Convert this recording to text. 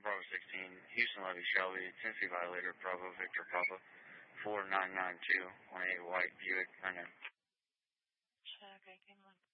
Bravo 16, Houston Levy Shelby, Tennessee Violator, Bravo Victor Papa, 4992, 18 White Buick, I know. Okay, come on.